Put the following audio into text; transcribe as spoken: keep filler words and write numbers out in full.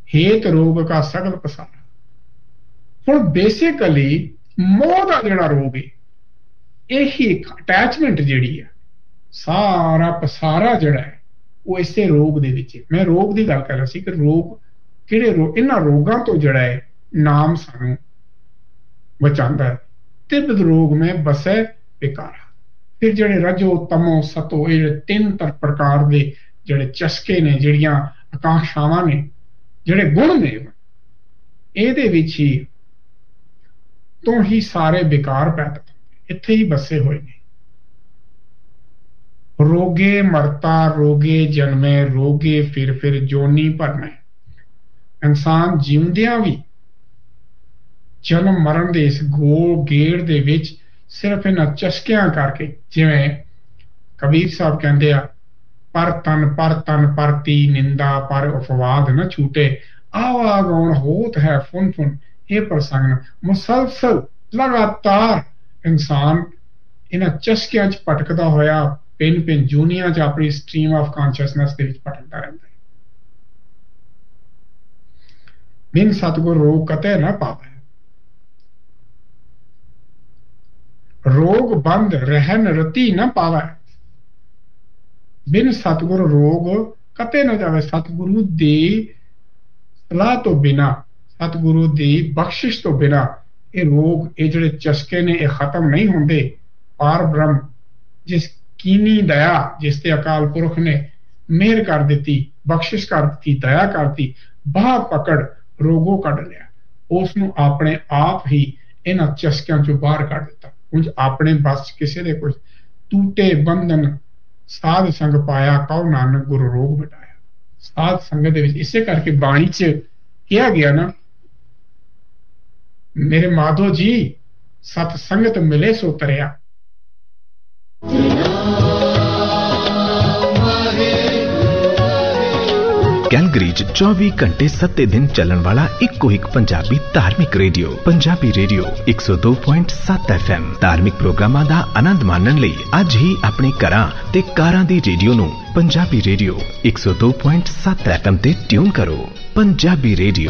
हेत रोग का सगल पसारा। हुण बेसिकली मोह का जिहड़ा रोग है यही अटैचमेंट जिहड़ी है सारा पसारा जिहड़ा है वो इसे रोग दे विच है। मैं रोग की गल कर रहा सी कि रोग किहड़े रोग, इन्हां रोगां तो जिहड़ा है नाम सानू बचांदा है। तिब्बत रोग में बसै विकारा। फिर जिहड़े रजो तमो सतो ये तीन तर प्रकार के जिहड़े चस्के ने, जिहड़ियां आकांक्षावां ने, जिहड़े गुण ने, इहदे विच ही तो ही सारे विकार पैदा होंदे, इत्थे ही बसे हुए ने। रोगे मरता रोगे जन्मे रोगे फिर फिर जोनी भरना। इंसान जीवदियां भी जन्म मरण दे इस गोल गेड़ दे विच सिर्फ इन्हां चस्कियां करके, जिवें कबीर साहब कहंदे आ, पर तन पर तन परती निंदा पर उपवाद न छूटे, आवागौण होत है फुन फुन ये प्रसंग। मुसलसल लगातार इंसान इन्हां चस्कियां च भटकदा होया पिन पिन जूनिया च अपनी स्ट्रीम ऑफ कॉन्शियसनेस दे विच भटकदा रहिंदा है। बिन सतगुर रोग कते न पावे, रोग बंद रहन रति न पावे। बिन सतगुर रोग कते न जावे। सतगुरु दी सलाह तो बिना, सतगुरु दी बख्शिश तो बिना ये रोग, ये जिहड़े चस्के ने ये खत्म नहीं होंदे। पार ब्रह्म जिस कीनी दया, जिस ते अकाल पुरख ने मेहर कर दी, बख्शिश कर दी, दया कर दी, बाह पकड़ रोगों कढ़ लिया, उसनू अपने आप ही इन्हां चस्कियां चों बाहर कढ़ दिता। कुछ अपने बस किसी दे कुछ टूटे बंधन साध संग पाया, कहो नानक गुरु रोग मिटाया। साध संगत दे विच इसे करके बाणी च कहा गया ना, मेरे माधो जी सत संगत मिले सो तरिया। कैलगरी च चौबीस घंटे सत्ते दिन चलन वाला इको एक पंजाबी धार्मिक रेडियो पंजाबी रेडियो एक सौ दो पॉइंट सात एफ एम। धार्मिक प्रोग्रामां दा आनंद माणन लई अज ही अपने घरां ते कारां दी रेडियो नूं पंजाबी रेडियो एक सौ दो पॉइंट सात एफ एम ते ट्यून करो। पंजाबी रेडियो।